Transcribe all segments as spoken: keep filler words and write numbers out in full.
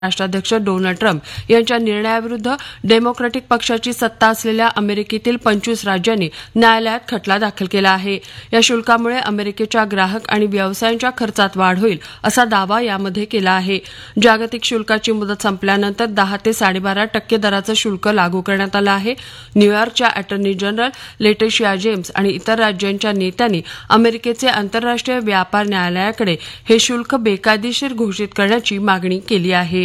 राष्ट्राध्यक्ष Donald Trump यांच्या निर्णयाविरुद्ध डेमोक्रॅटिक पक्षाची सत्ता असलेल्या अमेरिकेतील पंचवीस राज्यांनी न्यायालयात खटला दाखल केला आहे. या शुल्कामुळे अमेरिकेच्या ग्राहक आणि व्यवसायांच्या खर्चात वाढ होईल असा दावा यामध्ये केला आहे. जागतिक शुल्काची मुदत संपल्यानंतर दहा ते साडेबारा टक्के दराचं शुल्क लागू करण्यात आलं आहे. न्यूयॉर्कच्या अटर्नी जनरल लेटेशिया जेम्स आणि इतर राज्यांच्या नेत्यांनी अमेरिकेचे आंतरराष्ट्रीय व्यापार न्यायालयाकडे हे शुल्क बेकायदेशीर घोषित करण्याची मागणी केली आहे.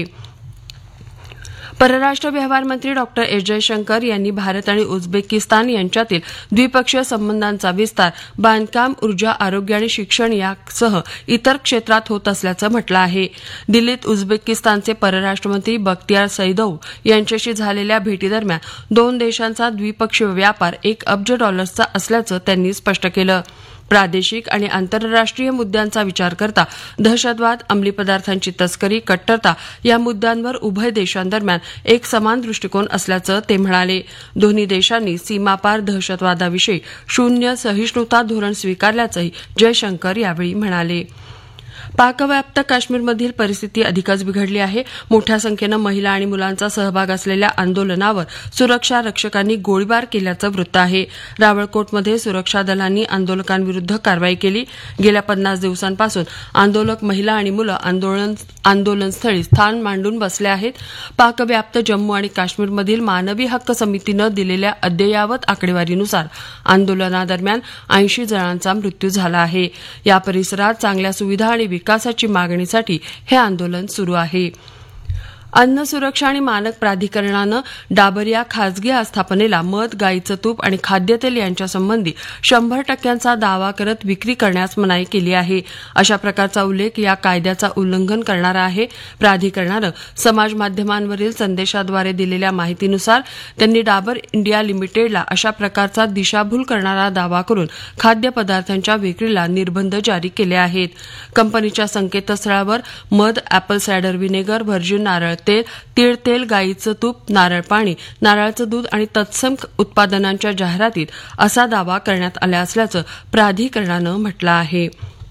परराष्ट्र व्यवहार मंत्री डॉक्टर एस जयशंकर यांनी भारत आणि उझबेकिस्तान यांच्यातील द्विपक्षीय संबंधांचा विस्तार बांधकाम, ऊर्जा, आरोग्य आणि शिक्षण यासह इतर क्षेत्रात होत असल्याचं म्हटलं आहे. दिल्लीत उझबेकिस्तानचे परराष्ट्र मंत्री बख्तियार सैदोव यांच्याशी झालेल्या भेटीदरम्यान दोन देशांचा द्विपक्षीय व्यापार एक अब्ज डॉलर्सचा असल्याचं त्यांनी स्पष्ट केलं. प्रादेशिक आणि आंतरराष्ट्रीय मुद्द्यांचा विचार करता दहशतवाद, अंमली पदार्थांची तस्करी, कट्टरता या मुद्द्यांवर उभय देशांदरम्यान एक समान दृष्टिकोन असल्याचं ते म्हणाले. दोन्ही देशांनी सीमापार दहशतवादाविषयी शून्य सहिष्णुता धोरण स्वीकारल्याचंही जयशंकर यावेळी म्हणाले. पाकव्याप्त काश्मीरमधील परिस्थिती अधिकच बिघडली आहे. मोठ्या संख्येनं महिला आणि मुलांचा सहभाग असलेल्या आंदोलनावर सुरक्षा रक्षकांनी गोळीबार केल्याचं वृत्त आहे. रावळकोटमध्ये सुरक्षा दलांनी आंदोलकांविरुद्ध कारवाई केली. गेल्या पन्नास दिवसांपासून आंदोलक महिला आणि मुलं आंदोलन आंदोलनस्थळी स्थान मांडून बसले आहेत. पाकव्याप्त जम्मू आणि काश्मीरमधील मानवी हक्क समितीनं दिलेल्या अद्ययावत आकडेवारीनुसार आंदोलनादरम्यान ऐंशी जणांचा मृत्यू झाला आहे. या परिसरात चांगल्या सुविधा आणि विकासाची मागणीसाठी हे आंदोलन सुरू आहे. अन्न सुरक्षा आणि मानक प्राधिकरणानं डाबर या खासगी आस्थापनेला मध, गाईचं तूप आणि खाद्यतेल यांच्यासंबंधी शंभर टक्क्यांचा दावा करत विक्री करण्यास मनाई केली आहे. अशा प्रकारचा उल्लेख या कायद्याचा उल्लंघन करणारा आहे. प्राधिकरणानं समाज माध्यमांवरील संदेशाद्वारे दिलेल्या माहितीनुसार त्यांनी डाबर इंडिया लिमिटेडला अशा प्रकारचा दिशाभूल करणारा दावा करून खाद्यपदार्थांच्या विक्रीला निर्बंध जारी केले आहेत. कंपनीच्या संकेतस्थळावर मध, अॅपल सायडर व्हिनेगर, व्हर्जिन नारळ तेल, तीळ तेल, गाईचं तूप, नारळ पाणी, नारळाचं दूध आणि तत्सम उत्पादनांच्या जाहिरातीत असा दावा करण्यात आला असल्याचं प्राधिकरणानं म्हटलं आहे.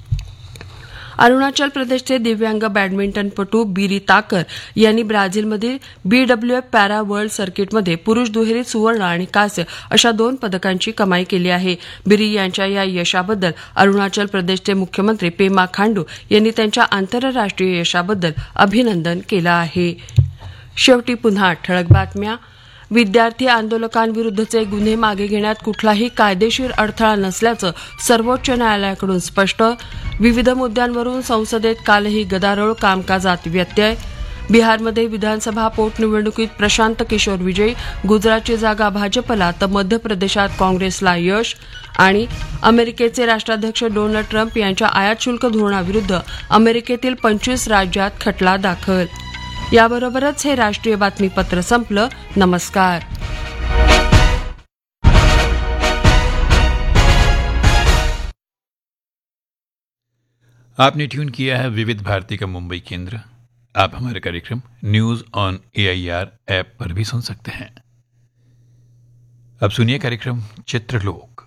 अरुणाचल प्रदेशचे दिव्यांग बॅडमिंटनपटू बिरी ताकर यांनी ब्राझीलमधील बीडब्ल्यूएफ पॅरा वर्ल्ड सर्किटमध्ये पुरुष दुहेरीत सुवर्ण आणि कांस्य अशा दोन पदकांची कमाई केली आहे. बिरी यांच्या या यशाबद्दल अरुणाचल प्रदेशचे मुख्यमंत्री पेमा खांडू यांनी त्यांच्या आंतरराष्ट्रीय यशाबद्दल अभिनंदन केलं आहे. शेवटी पुन्हा ठळक बातम्या. विद्यार्थी आंदोलकांविरुद्धचे गुन्हे मागे घेण्यात कुठलाही कायदेशीर अडथळा नसल्याचं सर्वोच्च न्यायालयाकडून स्पष्ट. विविध मुद्द्यांवरून संसदेत कालही गदारोळ, कामकाजात व्यत्यय. बिहारमध्ये विधानसभा पोटनिवडणुकीत प्रशांत किशोर विजयी, गुजरातची जागा भाजपला तर मध्य प्रदेशात काँग्रेसला यश. आणि अमेरिकेचे राष्ट्राध्यक्ष डोनाल्ड ट्रम्प यांच्या आयात शुल्क धोरणाविरुद्ध अमेरिकेतील पंचवीस राज्यात खटला दाखल. याबरोबरच हे राष्ट्रीय बातमीपत्र संपलं. नमस्कार. आपने ट्यून किया है विविध भारती का मुंबई केंद्र. आप हमारे कार्यक्रम news on A I R app पर भी सुन सकते हैं. अब सुनिए कार्यक्रम चित्रलोक.